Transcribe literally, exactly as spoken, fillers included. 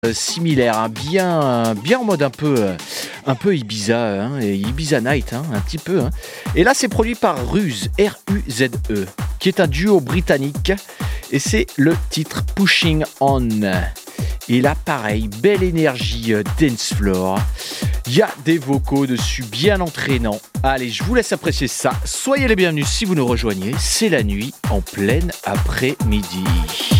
Euh, similaire, hein, bien, bien en mode un peu, euh, un peu Ibiza, hein, et Ibiza Night, hein, un petit peu. Hein. Et là, c'est produit par Ruse, R U Z E, qui est un duo britannique, et c'est le titre Pushing On. Et là, pareil, belle énergie euh, dance floor. Il y a des vocaux dessus bien entraînants. Allez, je vous laisse apprécier ça. Soyez les bienvenus si vous nous rejoignez. C'est la nuit en pleine après-midi.